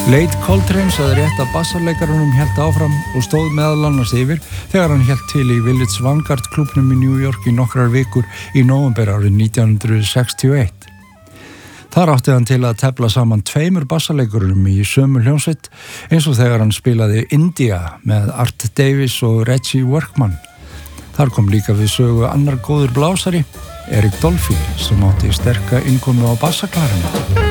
Leit Coltrane sagði rétt að bassarleikarunum hélt áfram og stóð meðal annars yfir þegar hann hélt til í Village Vanguard klúbbnum í New York í nokkrar vikur í nóvember árið 1961. Þar átti hann til að tefla saman 2 bassarleikurunum í sömu hljómsveit eins og þegar hann spilaði India með Art Davis og Reggie Workman. Þar kom líka við sögu annar góður blásari, Eric Dolphy, sem átti sterka innkomu á bassaklarinu.